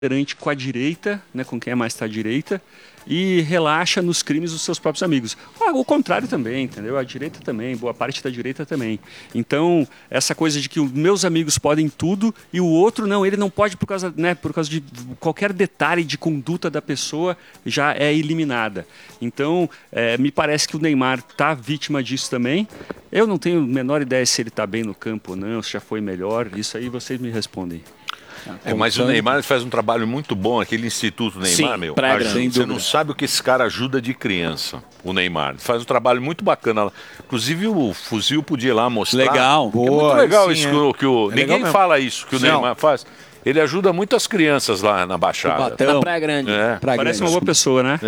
tolerante com a direita, né, com quem é mais à direita, e relaxa nos crimes dos seus próprios amigos. O contrário também, entendeu? A direita também, boa parte da direita também. Então, essa coisa de que os meus amigos podem tudo e o outro não, ele não pode por causa de qualquer detalhe de conduta da pessoa já é eliminada. Então, me parece que o Neymar está vítima disso também. Eu não tenho a menor ideia se ele está bem no campo ou não, se já foi melhor. Isso aí vocês me respondem. Mas o Neymar faz um trabalho muito bom, aquele Instituto Neymar, meu. Você não sabe o que esse cara ajuda de criança, o Neymar. Faz um trabalho muito bacana lá. Inclusive o Fuzil podia ir lá mostrar. Legal. Boa, é muito legal isso que o... Ninguém fala isso que o Neymar faz. Ele ajuda muitas crianças lá na Baixada. Na Praia Grande. Parece uma boa pessoa, né?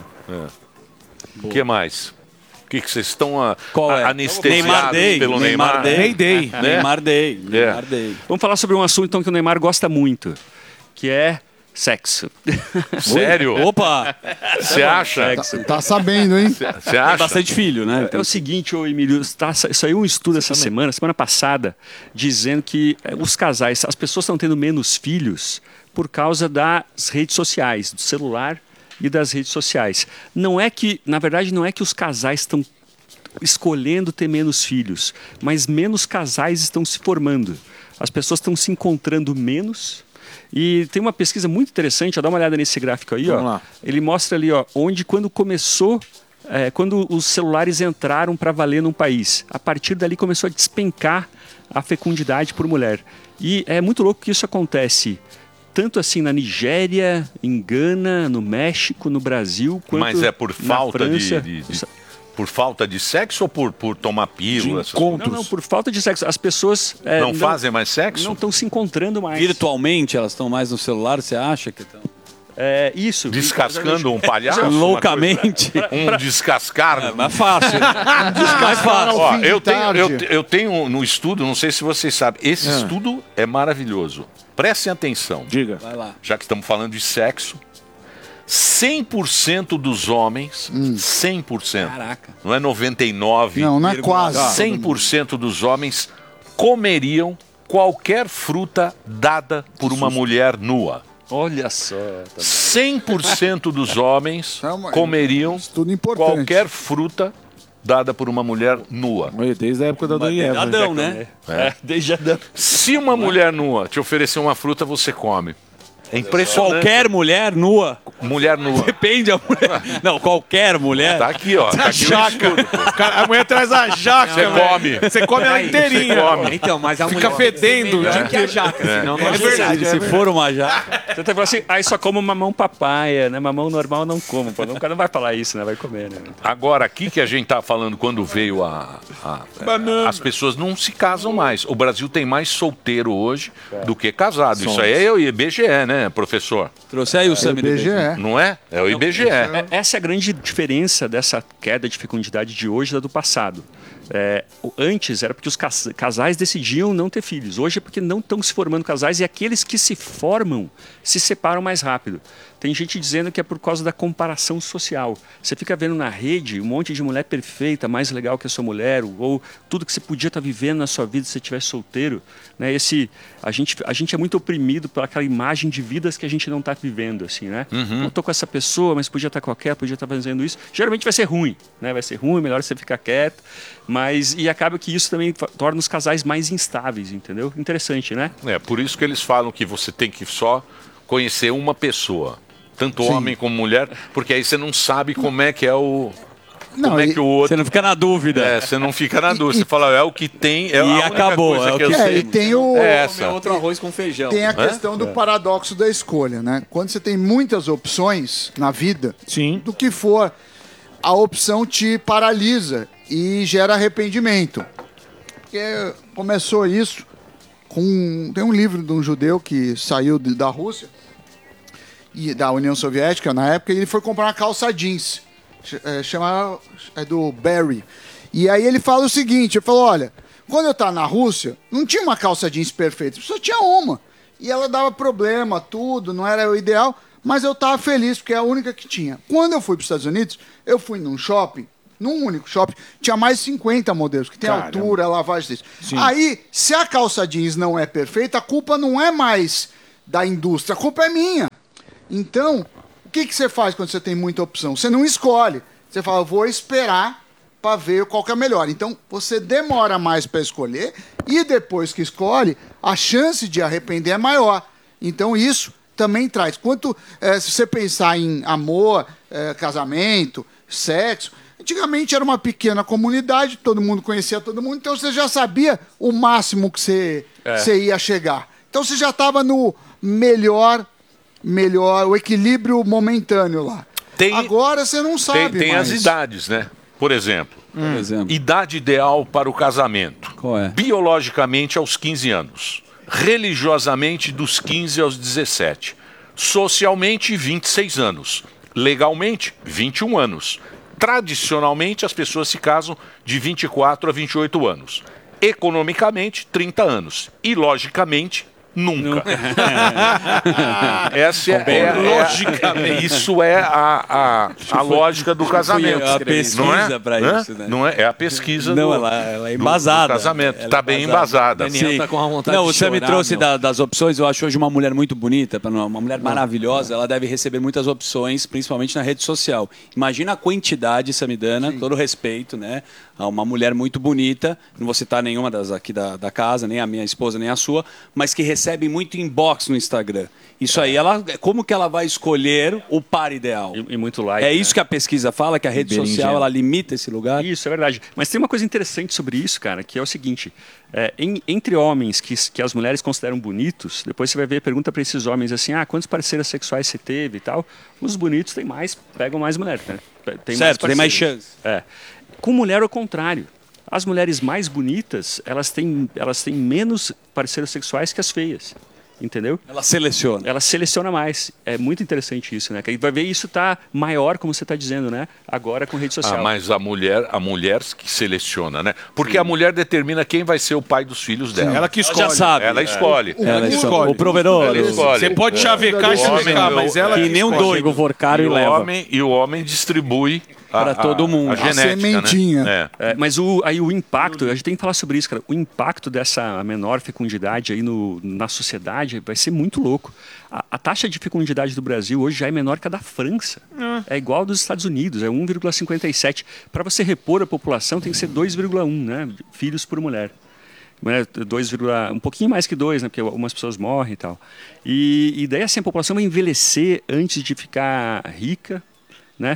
O que mais? O que vocês estão Neymar anestesiados pelo Neymar? Neymar Day. Vamos falar sobre um assunto então, que o Neymar gosta muito, que é sexo. Sério? Opa! Você acha? Tá sabendo, hein? Você acha? Tem bastante filho, né? É o seguinte, Emílio, saiu um estudo essa semana passada, dizendo que os casais, as pessoas estão tendo menos filhos por causa das redes sociais, do celular e das redes sociais. Na verdade, não é que os casais estão escolhendo ter menos filhos, mas menos casais estão se formando. As pessoas estão se encontrando menos. E tem uma pesquisa muito interessante, dá uma olhada nesse gráfico aí, ó. Ele mostra ali, ó, quando começou, quando os celulares entraram para valer num país. A partir dali começou a despencar a fecundidade por mulher. E é muito louco que isso acontece tanto assim na Nigéria, em Gana, no México, no Brasil, quanto Mas é por falta França. Por falta de sexo ou por tomar pílula? Não, por falta de sexo. As pessoas não fazem mais sexo? Não estão se encontrando mais. Virtualmente elas estão mais no celular, você acha que estão? Isso. Descascando um palhaço? Loucamente. Um descascar? É mais fácil. Mais fácil. Ó, eu tenho no estudo, não sei se vocês sabem, esse estudo é maravilhoso. Prestem atenção. Diga. Vai lá. Já que estamos falando de sexo, 100% dos homens, 100%, Caraca. não é 99%, não é quase. 100% dos homens comeriam qualquer fruta dada por uma mulher nua. Olha só. 100% dos homens comeriam qualquer fruta dada por uma mulher nua. Desde a época da Adão e Eva. Adão, né? Desde Adão. Se uma mulher nua te oferecer uma fruta, você come. É impressionante. Qualquer mulher nua? Mulher nua. Depende da mulher. Não, qualquer mulher. Tá aqui, ó. Tá aqui jaca. A mulher traz a jaca. Você come. Você come ela inteirinha. Você come. Então, mas a Fica fedendo. que a jaca, senão não É verdade, se for uma jaca. Você tá falando assim, só como mamão papaya, né? Mamão normal não como. Pô. O cara não vai falar isso, né? Vai comer, né? Agora, aqui que a gente tá falando quando veio as pessoas não se casam mais. O Brasil tem mais solteiro hoje do que casado. Isso aí é o IBGE, né, professor? Trouxe aí o Samir. IBGE. Não é? É o IBGE. Essa é a grande diferença dessa queda de fecundidade de hoje da do passado. Antes era porque os casais decidiam não ter filhos. Hoje é porque não estão se formando casais e aqueles que se formam se separam mais rápido. Tem gente dizendo que é por causa da comparação social. Você fica vendo na rede um monte de mulher perfeita, mais legal que a sua mulher, ou tudo que você podia estar vivendo na sua vida se você estivesse solteiro. Né? A gente é muito oprimido por aquela imagem de vidas que a gente não está vivendo. Assim, né? Não estou com essa pessoa, mas podia estar com aquela, podia estar fazendo isso. Geralmente vai ser ruim. Né? Vai ser ruim, melhor você ficar quieto. E acaba que isso também torna os casais mais instáveis, entendeu? Interessante, né? Por isso que eles falam que você tem que só conhecer uma pessoa. Tanto homem como mulher, porque aí você não sabe como é que é o... Como é que o outro... Você não fica na dúvida. Você não fica na dúvida. Você fala, é o que tem, e a acabou. Coisa que eu sei. E tem outro arroz com feijão. Tem a questão do paradoxo da escolha, né? Quando você tem muitas opções na vida, do que for, a opção te paralisa e gera arrependimento. Porque começou isso tem um livro de um judeu que saiu da Rússia e da União Soviética na época, e ele foi comprar uma calça jeans. É do Barry. E aí ele fala o seguinte, ele falou, olha, quando eu estava na Rússia, não tinha uma calça jeans perfeita, só tinha uma. E ela dava problema, tudo, não era o ideal, mas eu estava feliz, porque é a única que tinha. Quando eu fui para os Estados Unidos, eu fui num shopping, num único shopping, tinha mais 50 modelos, que tem altura, lavagem disso. Aí, se a calça jeans não é perfeita, a culpa não é mais da indústria, a culpa é minha. Então, o que você faz quando você tem muita opção? Você não escolhe. Você fala, vou esperar para ver qual que é melhor. Então, você demora mais para escolher e depois que escolhe, a chance de arrepender é maior. Então, isso também traz. Se você pensar em amor, casamento, sexo, antigamente era uma pequena comunidade, todo mundo conhecia todo mundo, então você já sabia o máximo que você ia chegar. Então, você já estava no melhor, o equilíbrio momentâneo lá. Agora você não sabe tem mais. as idades, né? Por exemplo, idade ideal para o casamento. Qual é? Biologicamente, aos 15 anos. Religiosamente, dos 15 aos 17. Socialmente, 26 anos. Legalmente, 21 anos. Tradicionalmente, as pessoas se casam de 24 a 28 anos. Economicamente, 30 anos. E, logicamente, nunca. Essa logicamente. Isso é a lógica do casamento. A pesquisa para isso, né? Não é a pesquisa ela é embasada. Do casamento. Está bem embasada. Daniel tá com uma vontade de chorar, você me trouxe das opções. Eu acho hoje uma mulher muito bonita, uma mulher maravilhosa. Ela deve receber muitas opções, principalmente na rede social. Imagina a quantidade, Samidana, todo respeito, né? Uma mulher muito bonita, não vou citar nenhuma das aqui da casa, nem a minha esposa, nem a sua, mas que recebe muito inbox no Instagram. Isso aí, como que ela vai escolher o par ideal? E muito like. É isso que a pesquisa fala, que a rede social ela limita esse lugar? Isso, é verdade. Mas tem uma coisa interessante sobre isso, cara, que é o seguinte, entre homens que as mulheres consideram bonitos, depois você vai ver, pergunta para esses homens assim, quantos parceiras sexuais você teve e tal, os bonitos pegam mais mulher, né? Tem mais chance. Com mulher, ao contrário. As mulheres mais bonitas, elas têm menos parceiros sexuais que as feias. Entendeu? Ela seleciona. Ela seleciona mais. É muito interessante isso, né? Que vai ver isso tá maior, como você está dizendo, né? Agora com rede social. Mas a mulher que seleciona, né? Porque a mulher determina quem vai ser o pai dos filhos dela. Ela que escolhe. Ela já sabe. Ela escolhe. Ela escolhe. O provedor. Ela escolhe. Você pode chavecar e chavecar, mas ela que nem um doido forcar e leva. E o homem distribui para todo mundo. A genética, sementinha. Né? Mas o impacto, a gente tem que falar sobre isso, cara. O impacto dessa menor fecundidade aí na sociedade vai ser muito louco. A taxa de fecundidade do Brasil hoje já é menor que a da França. É igual a dos Estados Unidos, é 1,57. Para você repor a população tem que ser 2,1, né? Filhos por mulher. 2, um pouquinho mais que 2, né? Porque algumas pessoas morrem e tal. E daí assim, a população vai envelhecer antes de ficar rica. Né?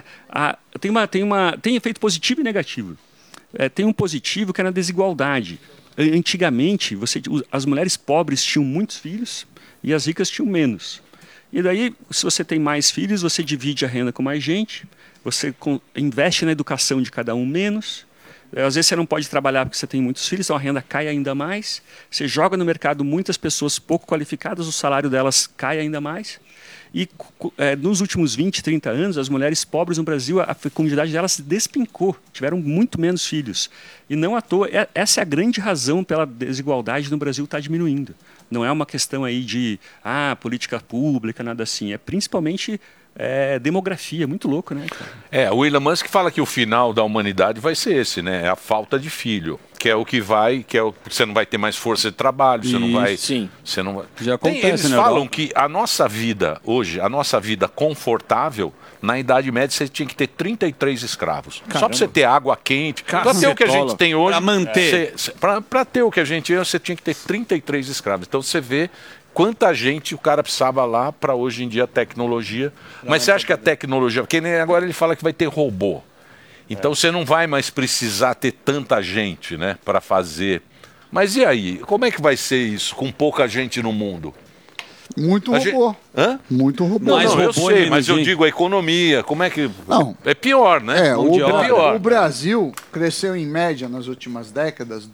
Tem efeito positivo e negativo. Tem um positivo que é na desigualdade. Antigamente, as mulheres pobres tinham muitos filhos e as ricas tinham menos. E daí, se você tem mais filhos, você divide a renda com mais gente, você investe na educação de cada um menos. Às vezes você não pode trabalhar porque você tem muitos filhos, então a renda cai ainda mais. Você joga no mercado muitas pessoas pouco qualificadas, o salário delas cai ainda mais. E nos últimos 20, 30 anos, as mulheres pobres no Brasil, a fecundidade delas despencou, tiveram muito menos filhos. E não à toa, essa é a grande razão pela desigualdade no Brasil estar diminuindo. Não é uma questão aí de política pública, nada assim. É principalmente demografia, muito louco, né? O Elon Musk fala que o final da humanidade vai ser esse, né? É a falta de filho. Que é o que você não vai ter mais força de trabalho, você não vai. Sim. Você não vai. Já acontece, eles falam que a nossa vida hoje, a nossa vida confortável, na Idade Média você tinha que ter 33 escravos. Caramba. Só para você ter água quente. Para ter o que a gente tem hoje. Para manter. Para ter o que a gente tem, você tinha que ter 33 escravos. Então você vê quanta gente o cara precisava lá para hoje em dia a tecnologia. Mas você acha que a tecnologia. Porque agora ele fala que vai ter robô. Então você não vai mais precisar ter tanta gente, né, para fazer. Mas e aí? Como é que vai ser isso com pouca gente no mundo? Muito robô. Hã? Muito robô. Eu sei, mas eu digo a economia. Como é que... Não. É pior, né? É pior. O Brasil cresceu em média nas últimas décadas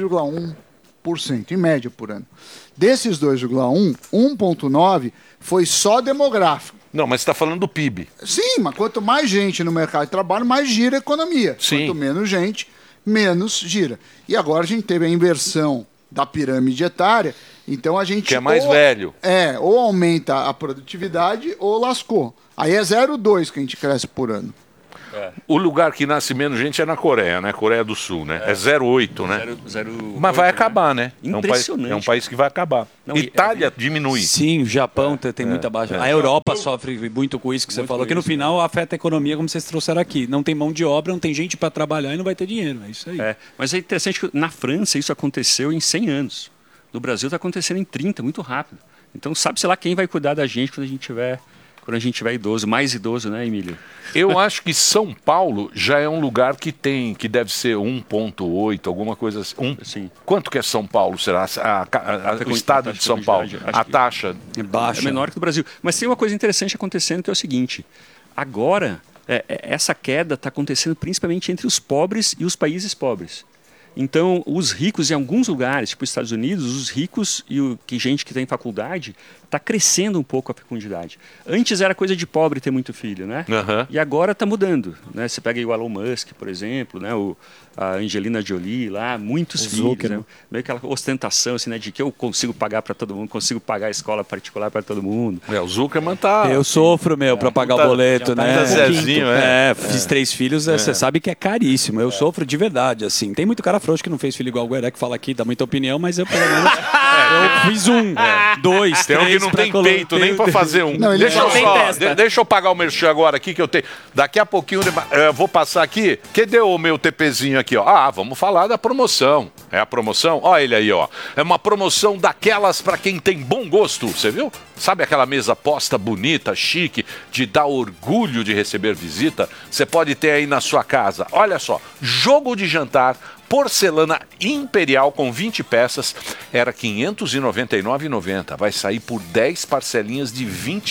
2,1%, em média por ano. Desses 2,1, 1,9 foi só demográfico. Não, mas você está falando do PIB. Sim, mas quanto mais gente no mercado de trabalho, mais gira a economia. Sim. Quanto menos gente, menos gira. E agora a gente teve a inversão da pirâmide etária, então a gente... Que é mais velho. Ou aumenta a produtividade ou lascou. Aí é 0,2 que a gente cresce por ano. O lugar que nasce menos gente é na Coreia, né? Coreia do Sul, né? É 0,8, né? Mas vai acabar, né? Impressionante. É um país que vai acabar. Itália diminui. Sim, o Japão tem muita baixa. A Europa sofre muito com isso que você falou, que no final afeta a economia, como vocês trouxeram aqui. Não tem mão de obra, não tem gente para trabalhar e não vai ter dinheiro. É isso aí. Mas é interessante que na França isso aconteceu em 100 anos. No Brasil está acontecendo em 30, muito rápido. Então sabe-se lá quem vai cuidar da gente quando a gente tiver idoso, mais idoso, né, Emílio? Eu acho que São Paulo já é um lugar que deve ser 1,8, alguma coisa assim. Sim. Quanto que é São Paulo, será? O estado de São Paulo, a taxa é baixa. É menor que o Brasil. Mas tem uma coisa interessante acontecendo que é o seguinte, agora essa queda está acontecendo principalmente entre os pobres e os países pobres. Então, os ricos em alguns lugares, tipo os Estados Unidos, os ricos e gente que tem faculdade, está crescendo um pouco a fecundidade. Antes era coisa de pobre ter muito filho, né? Uhum. E agora está mudando, né? Você pega aí o Elon Musk, por exemplo, né? A Angelina Jolie lá, muitos filhos, né? Meio aquela ostentação, assim, né? De que eu consigo pagar para todo mundo, consigo pagar a escola particular para todo mundo. O Zuckerman tá... Eu sofro, para pagar o boleto, né? Zezinho, fiz 3 filhos, você sabe que é caríssimo. Eu sofro de verdade, assim. Tem muito cara frouxo que não fez filho igual o Gueré, que fala aqui, dá muita opinião, mas eu, pelo menos, eu fiz 2, 3... Tem um que não tem peito nem para fazer um. Não, deixa eu pagar o merchan agora aqui, que eu tenho... Daqui a pouquinho eu vou passar aqui. Cadê o meu TPzinho aqui, ó? Vamos falar da promoção. É a promoção? Ó ele aí, ó. É uma promoção daquelas para quem tem bom gosto, você viu? Sabe aquela mesa posta bonita, chique, de dar orgulho de receber visita? Você pode ter aí na sua casa. Olha só, jogo de jantar, porcelana imperial com 20 peças, era R$ 599,90. Vai sair por 10 parcelinhas de R$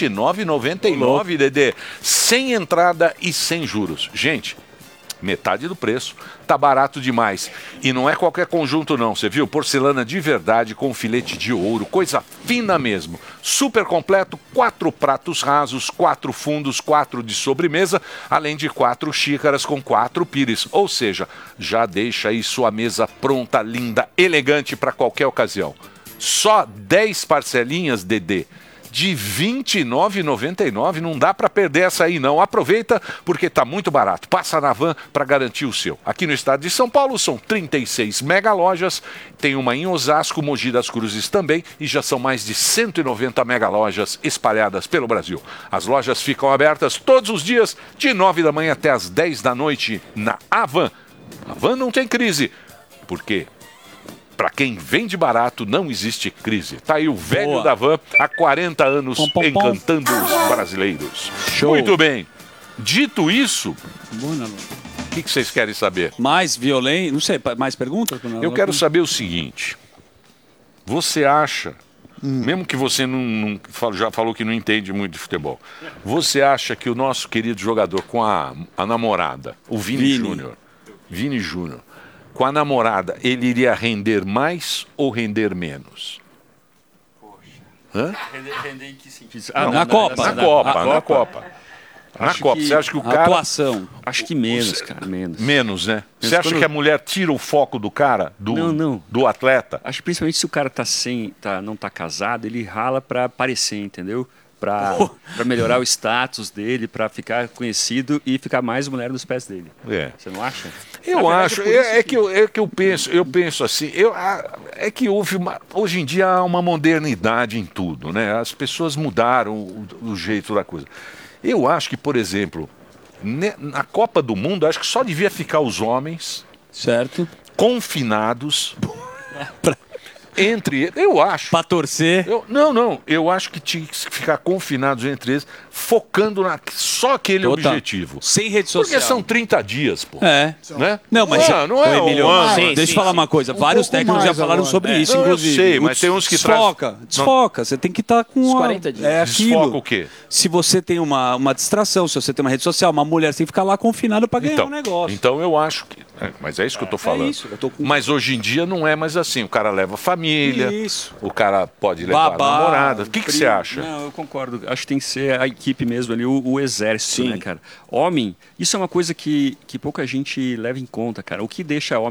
29,99, Dedê. Sem entrada e sem juros. Gente, metade do preço, tá barato demais. E não é qualquer conjunto não, você viu? Porcelana de verdade com filete de ouro, coisa fina mesmo. Super completo, 4 pratos rasos, 4 fundos, 4 de sobremesa, além de 4 xícaras com 4 pires. Ou seja, já deixa aí sua mesa pronta, linda, elegante para qualquer ocasião. Só 10 parcelinhas, Dedê, de R$ 29,99, não dá para perder essa aí não. Aproveita porque tá muito barato. Passa na Van para garantir o seu. Aqui no estado de São Paulo são 36 mega lojas, tem uma em Osasco, Mogi das Cruzes também e já são mais de 190 mega lojas espalhadas pelo Brasil. As lojas ficam abertas todos os dias de 9 da manhã até as 10 da noite na Avan. A Van não tem crise, porque para quem vende barato, não existe crise. Tá aí o velho da Van, há 40 anos, encantando os brasileiros. Show. Muito bem. Dito isso, o que vocês querem saber? Mais violência? Não sei, mais perguntas? Eu quero saber o seguinte. Você acha, mesmo que você já falou que não entende muito de futebol, você acha que o nosso querido jogador com a namorada, o Vini Júnior, com a namorada, ele iria render mais ou render menos? Poxa. Render em que sentido? Na Copa. Na Copa. Você acha que o cara... Atuação. Acho que menos, cara. Menos, né? Você acha que a mulher tira o foco do cara, do atleta? Acho que principalmente se o cara não tá casado, ele rala pra aparecer, entendeu? Pra melhorar o status dele, pra ficar conhecido e ficar mais mulher nos pés dele. Você não acha? Eu acho, eu penso assim, é que hoje em dia há uma modernidade em tudo, né? As pessoas mudaram o jeito da coisa. Eu acho que, por exemplo, na Copa do Mundo, acho que só devia ficar os homens, certo, confinados, eu acho. Pra torcer? Eu acho que tinha que ficar confinados entre eles, focando só aquele objetivo. Sem rede social. Porque são 30 dias, pô. Né? Não, mas não é Emílio, deixa eu falar uma coisa. Vários técnicos já falaram sobre isso, inclusive. Eu sei, mas tem uns que Desfoca. Você tem que estar com os 40 dias. Desfoca o quê? Se você tem uma distração, se você tem uma rede social, uma mulher, você tem que ficar lá confinado pra ganhar um negócio. Então eu acho que... Mas é isso que eu tô falando. Isso, Mas hoje em dia não é mais assim. O cara leva família, o cara pode levar a namorada. O que você acha? Não, eu concordo. Acho que tem que ser a equipe mesmo ali, o exército, né, cara? Homem, isso é uma coisa que pouca gente leva em conta, cara. O que deixa homem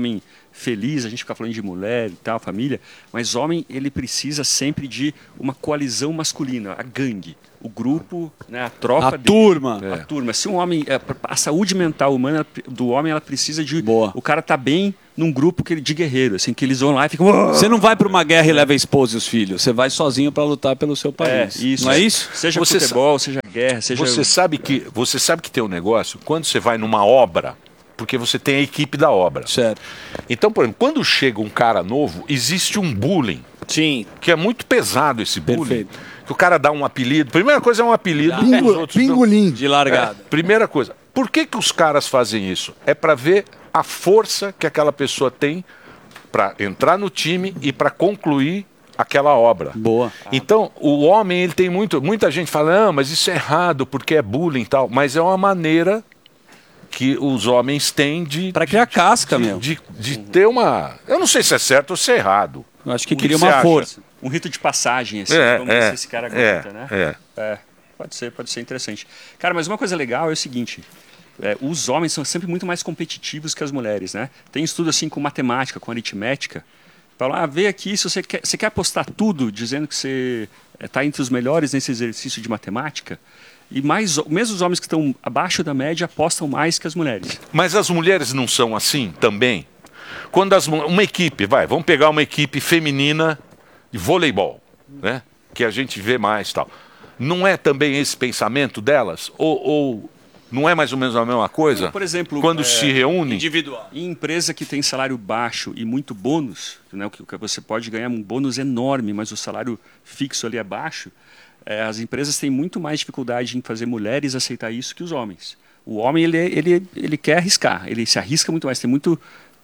feliz, a gente fica falando de mulher e tal, família, mas homem, ele precisa sempre de uma coalizão masculina, a gangue, o grupo, né, a tropa a dele. Turma. A turma. Se um homem, a saúde mental humana do homem, ela precisa de... Boa. O cara tá bem num grupo de guerreiro, assim, que eles vão lá e ficam... Você não vai para uma guerra e leva a esposa e os filhos, você vai sozinho para lutar pelo seu país. Isso. Não é isso? Seja futebol, seja guerra, seja... Você sabe que tem um negócio, quando você vai numa obra, porque você tem a equipe da obra. Certo. Então, por exemplo, quando chega um cara novo, existe um bullying. Sim. Que é muito pesado esse bullying. Perfeito. Que o cara dá um apelido. Primeira coisa é um apelido. Pingolim. De largada. Primeira coisa. Por que os caras fazem isso? É para ver a força que aquela pessoa tem para entrar no time e para concluir aquela obra. Boa. Então, o homem, ele tem muita gente fala, não, mas isso é errado porque é bullying e tal. Mas é uma maneira que os homens têm de... Para criar casca, de ter uma... Eu não sei se é certo ou se é errado. Eu acho que queria uma força. Um rito de passagem, assim, vamos ver se esse cara aguenta, né? Pode ser interessante. Cara, mas uma coisa legal é o seguinte, os homens são sempre muito mais competitivos que as mulheres, né? Tem estudo assim com matemática, com aritmética, falam, vê aqui, se você quer apostar tudo, dizendo que você está entre os melhores nesse exercício de matemática, e mesmo os homens que estão abaixo da média apostam mais que as mulheres. Mas as mulheres não são assim também? Quando uma equipe, vamos pegar uma equipe feminina de voleibol, né? Que a gente vê mais tal. Não é também esse pensamento delas? Ou não é mais ou menos a mesma coisa? Por exemplo, quando se reúnem... Individual. Em empresa que tem salário baixo e muito bônus, né? Que você pode ganhar um bônus enorme, mas o salário fixo ali é baixo, as empresas têm muito mais dificuldade em fazer mulheres aceitar isso que os homens. O homem, ele quer arriscar, ele se arrisca muito mais, tem muito...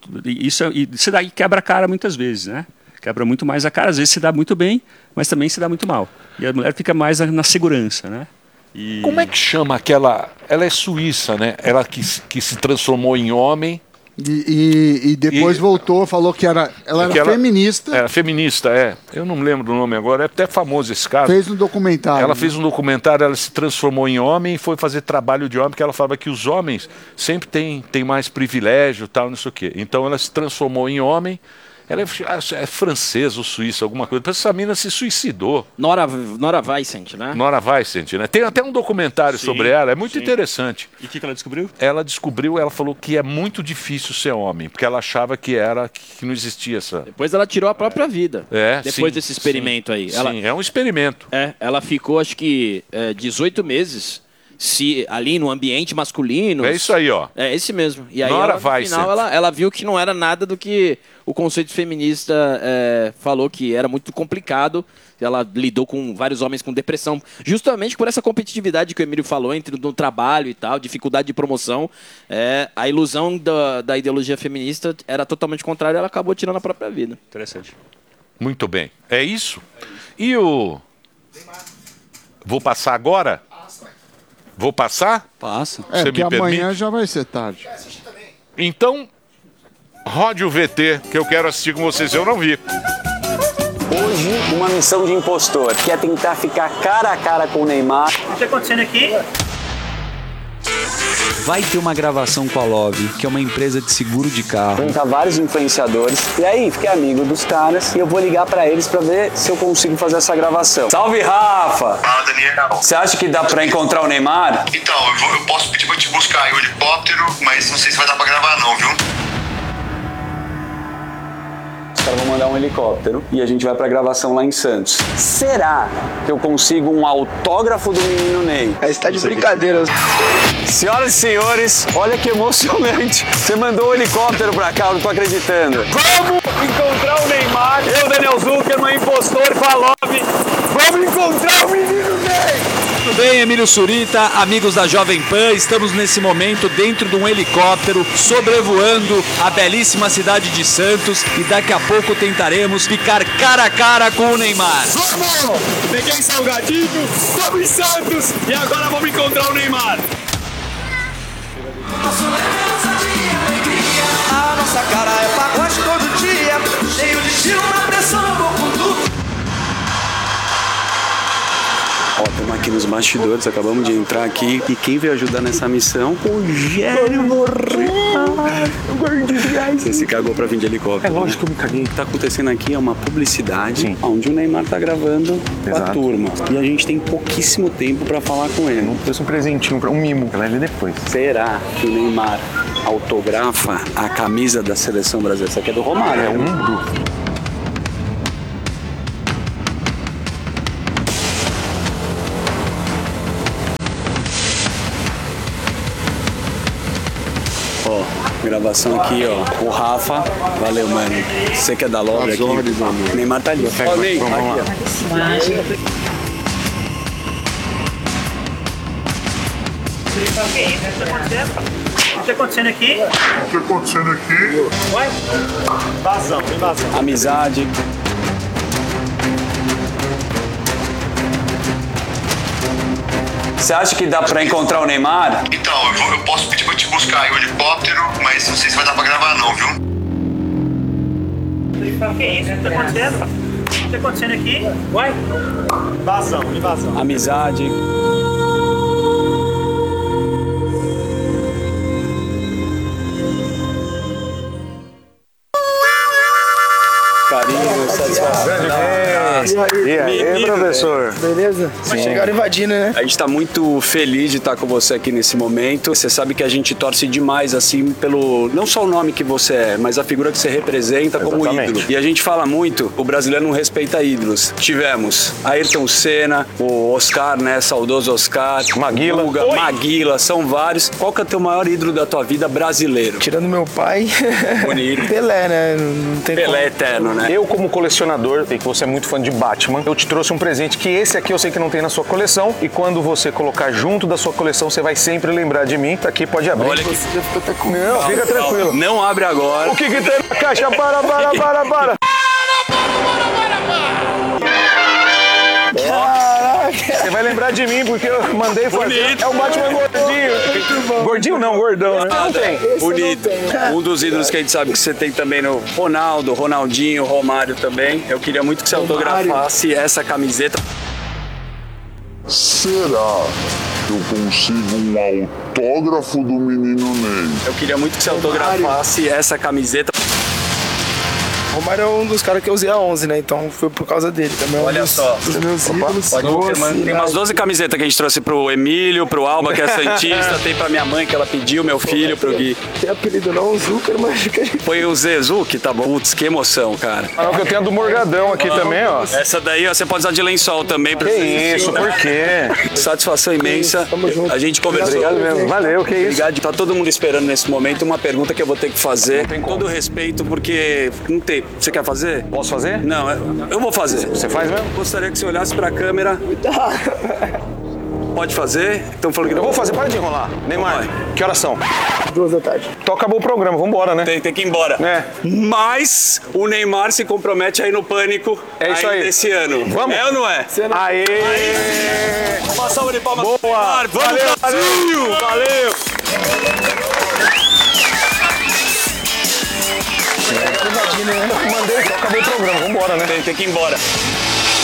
Isso daí quebra a cara muitas vezes, né? Quebra muito mais a cara, às vezes se dá muito bem, mas também se dá muito mal. E a mulher fica mais na segurança, né? Como é que chama aquela... Ela é suíça, né? Ela que se transformou em homem... E depois voltou, falou que ela era feminista. Era feminista, Eu não me lembro do nome agora, é até famoso esse caso. Fez um documentário. Ela fez um documentário, ela se transformou em homem e foi fazer trabalho de homem, porque ela falava que os homens sempre têm mais privilégio, tal, não sei o quê. Então ela se transformou em homem. Ela é francesa ou suíça, alguma coisa. Essa mina se suicidou. Nora Weissent, né? Nora Weissent, né? Tem até um documentário sobre ela, é muito interessante. E o que ela descobriu? Ela falou que é muito difícil ser homem, porque ela achava que não existia essa... Depois ela tirou a própria vida. Depois desse experimento aí. Sim, é um experimento. Ela ficou, acho que, 18 meses... ali no ambiente masculino. É isso aí, ó. É esse mesmo. E aí, no final, ela viu que não era nada do que o conceito feminista falou, que era muito complicado. Ela lidou com vários homens com depressão, justamente por essa competitividade que o Emílio falou entre o trabalho e tal, dificuldade de promoção. A ilusão da ideologia feminista era totalmente contrária, ela acabou tirando a própria vida. Interessante. Muito bem. É isso? E o... Vou passar agora? Vou passar? Passa. Porque amanhã já vai ser tarde. Então, rode o VT, que eu quero assistir com vocês. Eu não vi. Hoje, uma missão de impostor, que é tentar ficar cara a cara com o Neymar. O que está acontecendo aqui? Vai ter uma gravação com a Love, que é uma empresa de seguro de carro. Juntar vários influenciadores. E aí, fiquei amigo dos caras e eu vou ligar pra eles pra ver se eu consigo fazer essa gravação. Salve, Rafa! Fala, Daniel. Você acha que dá pra encontrar o Neymar? Então, eu posso pedir pra te buscar aí o helicóptero, mas não sei se vai dar pra gravar não, viu? Os caras vão mandar um helicóptero e a gente vai pra gravação lá em Santos. Será que eu consigo um autógrafo do menino Ney? Aí você tá de brincadeira. Senhoras e senhores, olha que emocionante. Você mandou um helicóptero pra cá, eu não tô acreditando. Vamos encontrar o Neymar. Eu, Daniel Zuckerman, impostor, com a Love. Vamos encontrar o menino Ney. Tudo bem, Emílio Surita, amigos da Jovem Pan, estamos nesse momento dentro de um helicóptero sobrevoando a belíssima cidade de Santos e daqui a pouco tentaremos ficar cara a cara com o Neymar. Vamos! Peguei salgadinho, estamos em Santos e agora vamos encontrar o Neymar. A nossa cara é pagode todo dia, cheio de estilo na pressão, no corpo. Ó, estamos aqui aqui nos bastidores, acabamos de entrar aqui. E quem veio ajudar nessa missão? Rogério Morrado. Você se cagou pra vir de helicóptero. É lógico, né? que eu me caguei. O que tá acontecendo aqui é uma publicidade onde o Neymar tá gravando com a turma. E a gente tem pouquíssimo tempo pra falar com ele. Não trouxe um presentinho, um mimo. Ela vai ver depois. Será que o Neymar autografa a camisa da seleção brasileira? Essa aqui é do Romário. É um Ó, gravação aqui, ó. O Rafa. Valeu, mano. Você que é da Lobby aqui. O Neymar tá ali. Ó, Ney, aqui, ó. O que tá acontecendo aqui? O que tá acontecendo aqui? Ué? Invasão. Amizade. Você acha que dá pra encontrar o Neymar? Então, eu posso pedir pra te buscar aí o helicóptero, mas não sei se vai dar pra gravar não, viu? O que é isso? O que tá acontecendo? O que tá acontecendo aqui? Ué? Invasão. Amizade. Carinho, satisfação. E aí, professor? Beleza? Mas chegaram invadindo, né? A gente tá muito feliz de estar com você aqui nesse momento. Você sabe que a gente torce demais, assim, pelo... não só o nome que você é, mas a figura que você representa como ídolo. E a gente fala muito, o brasileiro não respeita ídolos. Tivemos Ayrton Senna, o Oscar, né? Saudoso Oscar. Maguila. Guga, Maguila, são vários. Qual que é o teu maior ídolo da tua vida brasileiro? Tirando meu pai. Bonito. Pelé, né? Não tem Pelé eterno, né? Eu, como colecionador, sei que você é muito fã de Batman, eu te trouxe um presente que esse aqui eu sei que não tem na sua coleção, e quando você colocar junto da sua coleção, você vai sempre lembrar de mim. Tá aqui, pode abrir. Olha que... Você já ficou até com... Não, fica tranquilo. Não abre agora. O que tem na caixa? Para. Caraca! Você vai lembrar de mim, porque eu mandei fazer. É o Batman gordinho. Gordinho não, gordão, né? Não tem. Bonito. Um dos ídolos que a gente sabe que você tem também no Ronaldo, Ronaldinho, Romário também. Eu queria muito que você autografasse essa camiseta. Será que eu consigo um autógrafo do menino Ney? Eu queria muito que você autografasse essa camiseta. O Romário é um dos caras que eu usei a 11, né? Então foi por causa dele também. Olha só. Os meus ídolos. Tem umas 12 camisetas que a gente trouxe pro Emílio, pro Alba, que é santista. Tem pra minha mãe, que ela pediu, meu filho, pro Gui. Tem apelido não, o Zucker, mas... Foi o Zezuki, tá bom? Putz, que emoção, cara. Ah, que eu tenho a do Morgadão aqui também, ó. Essa daí, ó, você pode usar de lençol também. Que isso, por quê? Satisfação imensa. Tamo junto. A gente conversou. Obrigado mesmo. Valeu, que isso. Obrigado. Tá todo mundo esperando nesse momento uma pergunta que eu vou ter que fazer. Com todo respeito, porque não tem. Você quer fazer? Posso fazer? Não, eu vou fazer. Você faz mesmo? Gostaria que você olhasse pra câmera. Pode fazer? Estão falando que não. Eu vou fazer, para de enrolar. Neymar, que horas são? 2 da tarde. Então acabou o programa, vambora, né? Tem que ir embora. É. Mas o Neymar se compromete aí no Pânico. É isso aí. Esse ano. Vamos? É ou não é? Aê! Uma salva de palmas. Boa! Neymar. Vamos, Brasil! Valeu! Invadindo, né? Mandei, acabou o programa, vambora, né? Tem que ir embora.